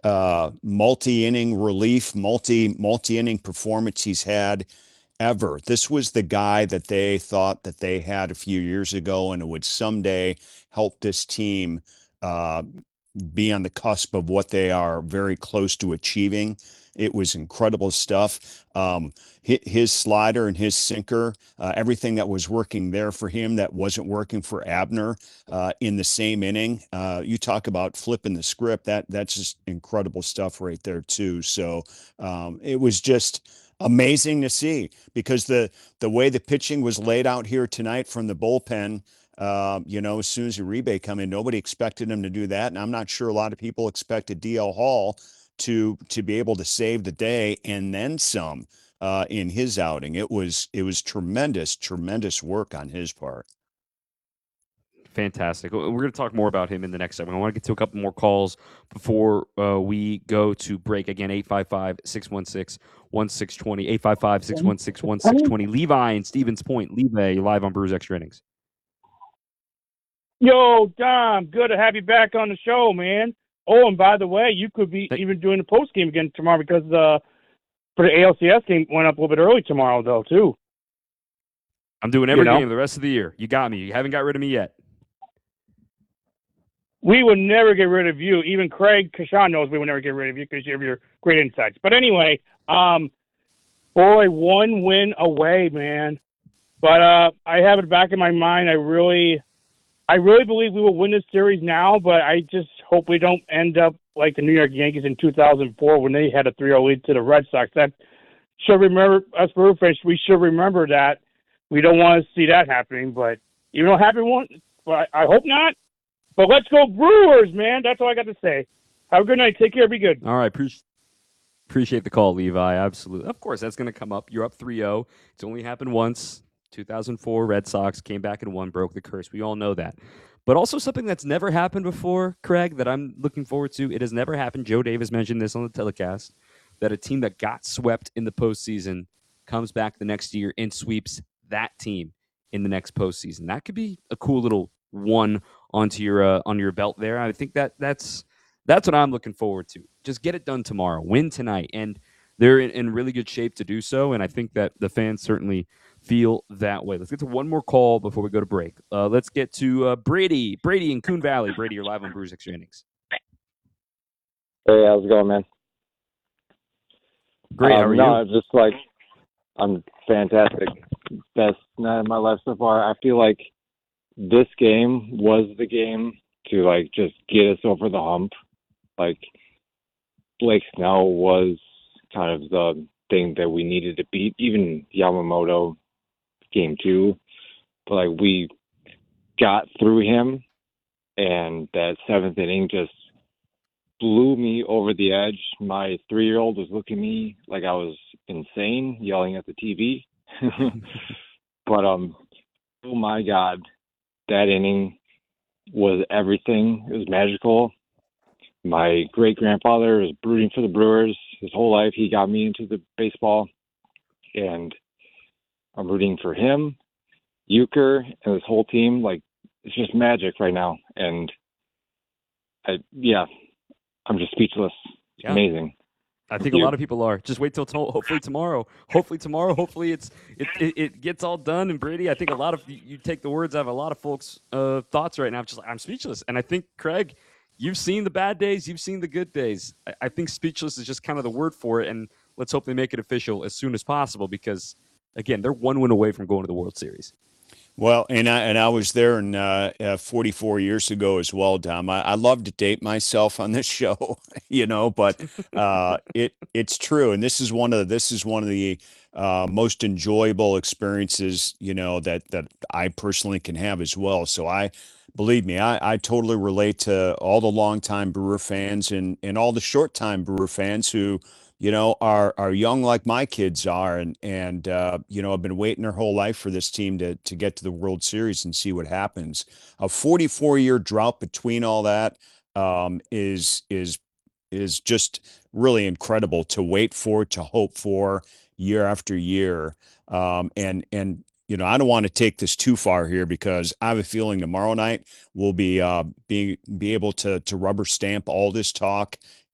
multi-inning relief, multi-inning performance he's had ever. This was the guy that they thought that they had a few years ago, and it would someday help this team uh, be on the cusp of what they are very close to achieving. It was incredible stuff. His slider and his sinker, everything that was working there for him that wasn't working for Abner in the same inning. You talk about flipping the script. That's just incredible stuff right there too. So it was just amazing to see because the way the pitching was laid out here tonight from the bullpen. As soon as Uribe come in, nobody expected him to do that, and I'm not sure a lot of people expected DL Hall to be able to save the day and then some in his outing. It was tremendous work on his part. Fantastic. We're going to talk more about him in the next segment. I want to get to a couple more calls before we go to break. Again, 855-616-1620, 855-616-1620. Levi in Stevens Point. Levi, you're live on Brewers Extra Innings. Yo, Dom, good to have you back on the show, man. Oh, and by the way, you could be even doing the post game again tomorrow because for the ALCS game went up a little bit early tomorrow, though, too. I'm doing every game the rest of the year. You got me. You haven't got rid of me yet. We would never get rid of you. Even Craig Kashan knows we would never get rid of you because you have your great insights. But anyway, boy, one win away, man. But I have it back in my mind. I really believe we will win this series now, but I just hope we don't end up like the New York Yankees in 2004 when they had a 3-0 lead to the Red Sox. That should remember us Brewer fans. We should remember that. We don't want to see that happening, but even though it happened once, but I hope not. But let's go Brewers, man. That's all I got to say. Have a good night. Take care. Be good. All right. Appreciate the call, Levi. Absolutely. Of course, that's going to come up. You're up 3-0. It's only happened once. 2004 Red Sox came back and won, broke the curse. We all know that. But also something that's never happened before, Craig, that I'm looking forward to. It has never happened. Joe Davis mentioned this on the telecast, that a team that got swept in the postseason comes back the next year and sweeps that team in the next postseason. That could be a cool little one onto your on your belt there. I think that's what I'm looking forward to. Just get it done tomorrow. Win tonight. And they're in really good shape to do so. And I think that the fans certainly feel that way. Let's get to one more call before we go to break. Let's get to Brady. Brady in Coon Valley. Brady, you're live on Brewers Extra Innings. Hey, how's it going, man? Great. How are you? No, just like I'm fantastic. Best night of my life so far. I feel like this game was the game to like just get us over the hump. Like Blake Snell was kind of the thing that we needed to beat. Even Yamamoto game 2, but like we got through him, and that 7th inning just blew me over the edge. My 3-year-old was looking at me like I was insane, yelling at the TV. But oh my God, that inning was everything. It was magical. My great grandfather was rooting for the Brewers his whole life. He got me into the baseball, and I'm rooting for him, Euchre, and this whole team. Like, it's just magic right now. And I'm just speechless. It's amazing. I think a lot of people are. Just wait till hopefully tomorrow. Hopefully it gets all done. And Brady, I think a lot of you take the words out of a lot of folks' thoughts right now. Just like, I'm speechless. And I think, Craig, you've seen the bad days. You've seen the good days. I think speechless is just kind of the word for it. And let's hope they make it official as soon as possible because, again, they're one win away from going to the World Series. Well, and I was there 44 years ago as well, Dom. I love to date myself on this show, but it's true, and this is one of the most enjoyable experiences, that I personally can have as well. So believe me, I totally relate to all the longtime Brewer fans and all the short time Brewer fans who are young like my kids are, and have been waiting their whole life for this team to get to the World Series and see what happens. A 44-year drought between all that is just really incredible to wait for, to hope for year after year. I don't want to take this too far here because I have a feeling tomorrow night we'll be able to rubber stamp all this talk